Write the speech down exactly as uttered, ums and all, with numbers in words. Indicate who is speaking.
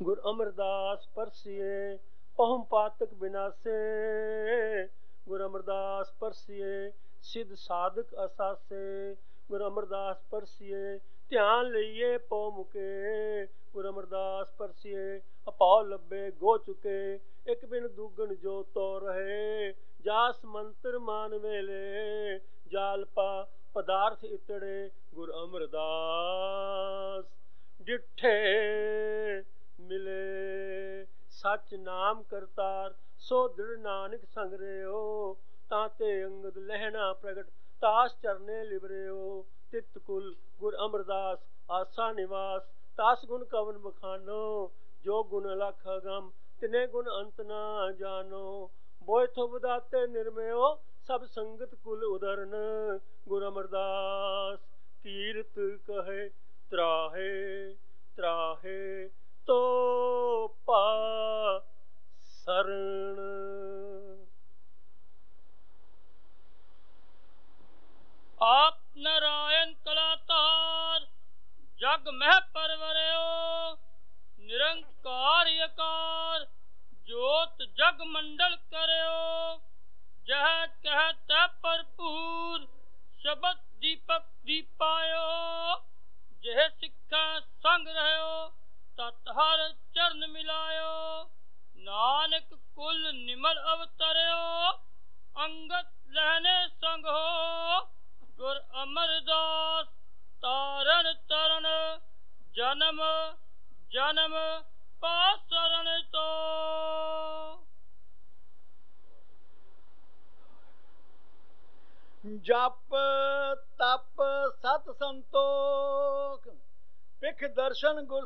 Speaker 1: ਗੁਰ ਅਮਰਦਾਸ ਪਰਸੀਏ ਪਹੁਮ ਪਾਤਕ ਬਿਨਾਸੇ। ਗੁਰ ਅਮਰਦਾਸ ਪਰਸੀਏ ਸਿੱਧ ਸਾਧਕ ਅਸਾਸੇ। ਗੁਰ ਅਮਰਦਾਸ ਪਰਸੀਏ ਧਿਆਨ ਲਈਏ ਪਉ ਮੁਕੇ। ਗੁਰ ਅਮਰਦਾਸ ਪਰਸੀਏ ਅਪਾਉ ਲੱਭੇ ਗੋ ਚੁਕੇ। ਇੱਕ ਬਿਨ ਦੂਗਣ ਜੋ ਤੋ ਰਹੇ ਜਾਸ ਮੰਤਰ ਮਾਨ ਵੇਲੇ। ਜਾਲਪਾ ਪਦਾਰਥ ਇਤੜੇ ਗੁਰ ਅਮਰਦਾਸ ਡਿਠੇ ਮਿਲੇ। ਸੱਚ ਨਾਮ ਕਰਤਾਰ ਸੋ ਦ੍ਰਿੜ ਨਾਨਕ ਸੰਗ ਰਿਓ। ਤਾਂ ਤੇ ਅੰਗਦ ਲਹਿਣਾ ਪ੍ਰਗਟ ਤਾਸ ਚਰਨੇ ਲਿਵਰਿਓ। ਤਿਤ ਕੁਲ ਗੁਰ ਅਮਰਦਾਸ ਆਸਾ ਨਿਵਾਸ। ਤਾਸ ਗੁਣ ਕਵਨ ਬਖਾਨੋ ਜੋ ਗੁਣ ਅਲਖ ਅਗਮ ਤਿਨੇ ਗੁਣ ਅੰਤ ਨਾ ਜਾਨੋ। ਬੋਇਥੋ ਬਦਾਤੇ ਨਿਰਮਿਓ ਸਭ ਸੰਗਤ ਕੁਲ ਉਦਰਨ। ਗੁਰ ਅਮਰਦਾਸ ਕੀਰਤ ਕਹੇ ਤਰਾਹੇ ਤਰਾਹੇ ਤੋ ਪਾ ਸਰਣ।
Speaker 2: ਆਪ ਨਾਰਾਇਣ ਕਲਾਤਾਰ ਜਗ ਮਹਿ ਪਰਵਰਿਓ। ਨਿਰੰਕਾਰ ਅਕਾਰ ਜੋਤ ਜਗ ਮੰਡਲ ਕਰਿਓ। ਜਹ ਕਹਿ ਤੈ ਭਰਪੂਰ ਸ਼ਬਦ ਦੀਪਕ ਦੀਪਾਇਓ। ਜਿਹ ਸਿੱਖੈ ਸੰਗ ਰਹਿਓ ਤਤ ਹਰ ਚਰਨ ਮਿਲਾਇਓ। ਨਾਨਕ ਕੁਲ ਨਿਮਲ ਅਵਤਰਿਓ ਅੰਗਦ ਲਹਿਣੇ ਸੰਗ ਹੋ। ਗੁਰ ਅਮਰਦਾਸ ਤਾਰਨ ਤਰਨ ਜਨਮ ਜਨਮ ਪਾਸਰਨ ਤੋ।
Speaker 3: ਜਪ ਤਪ ਸਤ ਸੰਤੋਖ ਪਿਖ ਦਰਸ਼ਨ ਗੁਰ